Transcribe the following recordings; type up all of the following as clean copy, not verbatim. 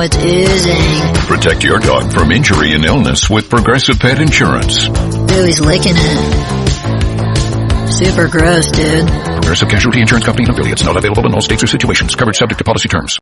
It's oozing. Protect your dog from injury and illness with Progressive Pet Insurance. Ooh, he's licking it. Super gross, dude. Progressive Casualty Insurance Company and affiliates. Not available in all states or situations. Coverage subject to policy terms.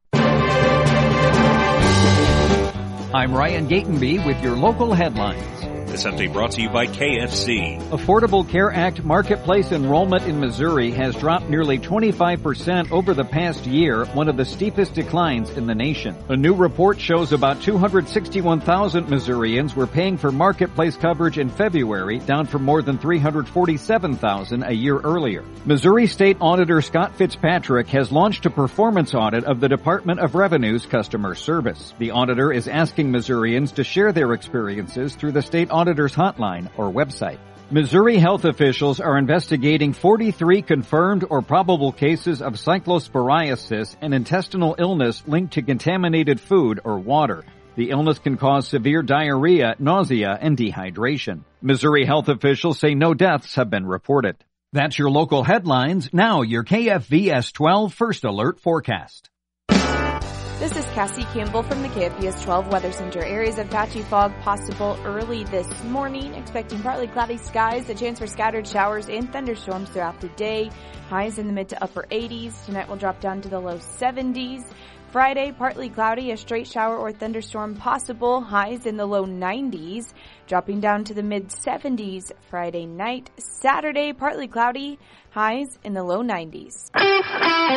I'm Ryan Gatenby with your local headlines. This update brought to you by KFC. Affordable Care Act marketplace enrollment in Missouri has dropped nearly 25% over the past year, one of the steepest declines in the nation. A new report shows about 261,000 Missourians were paying for marketplace coverage in February, down from more than 347,000 a year earlier. Missouri State Auditor Scott Fitzpatrick has launched a performance audit of the Department of Revenue's customer service. The auditor is asking Missourians to share their experiences through the state auditor's hotline or website. Missouri health officials are investigating 43 confirmed or probable cases of cyclosporiasis, an intestinal illness linked to contaminated food or water. The illness can cause severe diarrhea, nausea, and dehydration. Missouri health officials say no deaths have been reported. That's your local headlines. Now your KFVS 12 First Alert forecast. This is Cassie Campbell from the KFVS 12 Weather Center. Areas of patchy fog possible early this morning. Expecting partly cloudy skies, a chance for scattered showers and thunderstorms throughout the day. Highs in the mid to upper 80s. Tonight will drop down to the low 70s. Friday, partly cloudy, a straight shower or thunderstorm possible. Highs in the low 90s. Dropping down to the mid 70s Friday night. Saturday, partly cloudy. Highs in the low 90s.